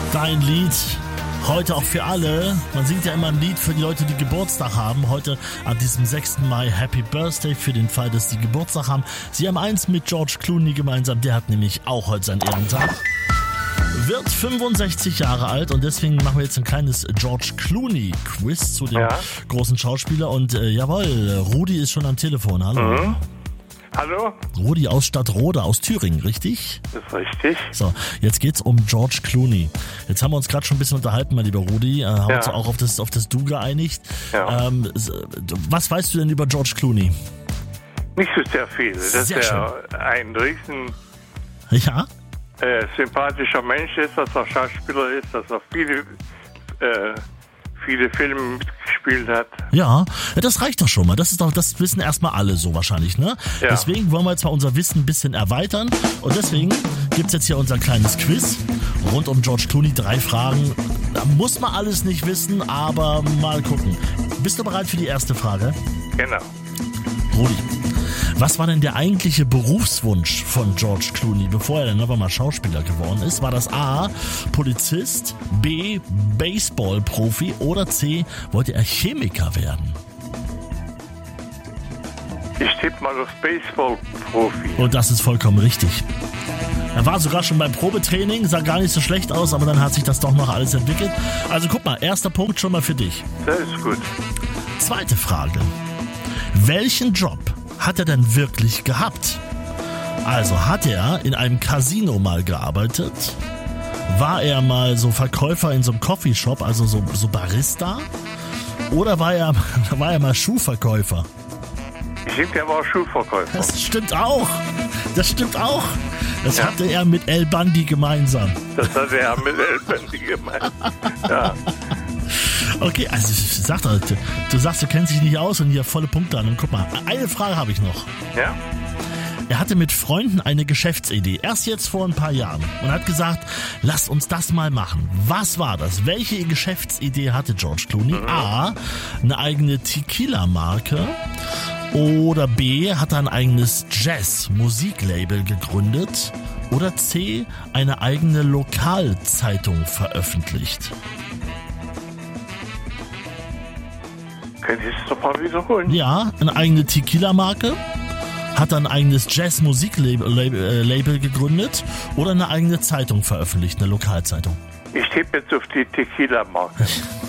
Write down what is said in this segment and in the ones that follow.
Dein Lied, heute auch für alle. Man singt ja immer ein Lied für die Leute, die Geburtstag haben. Heute an diesem 6. Mai Happy Birthday für den Fall, dass sie Geburtstag haben. Sie haben eins mit George Clooney gemeinsam. Der hat nämlich auch heute seinen Ehrentag. Wird 65 Jahre alt und deswegen machen wir jetzt ein kleines George Clooney Quiz zu dem großen Schauspieler. Und jawohl, Rudi ist schon am Telefon. Hallo. Mhm. Hallo? Rudi aus Stadtroda, aus Thüringen, richtig? Das ist richtig. So, jetzt geht's um George Clooney. Jetzt haben wir uns gerade schon ein bisschen unterhalten, mein lieber Rudi. Haben uns auch auf das Du geeinigt. Ja. Was weißt du denn über George Clooney? Nicht so sehr viel. Das ist ja ein riesen sympathischer Mensch ist, dass er Schauspieler ist, dass er viele Filme mitgespielt hat. Ja, das reicht doch schon mal. Das wissen erstmal alle so wahrscheinlich, ne? Ja. Deswegen wollen wir jetzt mal unser Wissen ein bisschen erweitern. Und deswegen gibt's jetzt hier unser kleines Quiz rund um George Clooney. 3 Fragen. Da muss man alles nicht wissen, aber mal gucken. Bist du bereit für die erste Frage? Genau. Rudi, was war denn der eigentliche Berufswunsch von George Clooney, bevor er dann aber mal Schauspieler geworden ist? War das A, Polizist, B, Baseballprofi oder C, wollte er Chemiker werden? Ich tippe mal auf Baseballprofi. Und das ist vollkommen richtig. Er war sogar schon beim Probetraining, sah gar nicht so schlecht aus, aber dann hat sich das doch noch alles entwickelt. Also guck mal, erster Punkt schon mal für dich. Das ist gut. Zweite Frage. Welchen Job hat er denn wirklich gehabt? Also hat er in einem Casino mal gearbeitet? War er mal so Verkäufer in so einem Coffeeshop, also so Barista? Oder war er mal Schuhverkäufer? Ich denke, er war Schuhverkäufer. Das stimmt auch. Das hatte er mit El Bundy gemeinsam. Das hatte er mit El Bundy gemeinsam. Ja. Okay, also du sagst, du kennst dich nicht aus und hier volle Punkte an. Und guck mal, eine Frage habe ich noch. Ja? Er hatte mit Freunden eine Geschäftsidee, erst jetzt vor ein paar Jahren, und hat gesagt, lasst uns das mal machen. Was war das? Welche Geschäftsidee hatte George Clooney? A, eine eigene Tequila-Marke, oder B, hat er ein eigenes Jazz-Musiklabel gegründet, oder C, eine eigene Lokalzeitung veröffentlicht. Könnt ihr es doch mal wiederholen? Ja, eine eigene Tequila-Marke, hat ein eigenes Jazz-Musiklabel gegründet oder eine eigene Zeitung veröffentlicht, eine Lokalzeitung. Ich tippe jetzt auf die Tequila-Marke.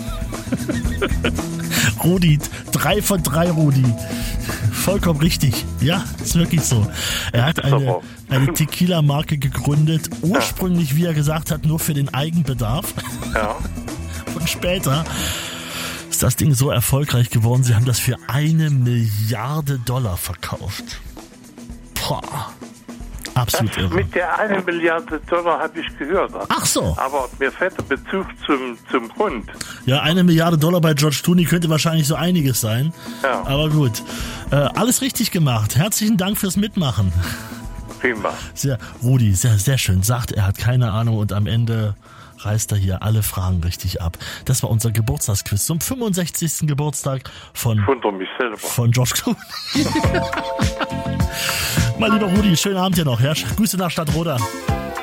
Rudi, 3 von 3, Rudi. Vollkommen richtig. Ja, ist wirklich so. Er hat eine Tequila-Marke gegründet, ursprünglich, wie er gesagt hat, nur für den Eigenbedarf. Ja. Und später ist das Ding so erfolgreich geworden, sie haben das für $1 Milliarde verkauft. Boah. Absolut irre. Mit der $1 Milliarde habe ich gehört. Ach so. Aber mir fällt der Bezug zum Grund. Ja, $1 Milliarde bei George Clooney könnte wahrscheinlich so einiges sein. Ja. Aber gut. Alles richtig gemacht. Herzlichen Dank fürs Mitmachen. Prima. Rudi, sehr schön. Sagt, er hat keine Ahnung und am Ende reißt er hier alle Fragen richtig ab. Das war unser Geburtstagsquiz zum 65. Geburtstag von George Clooney. Mein lieber Rudi, schönen Abend dir noch. Ja? Grüße nach Stadtroda.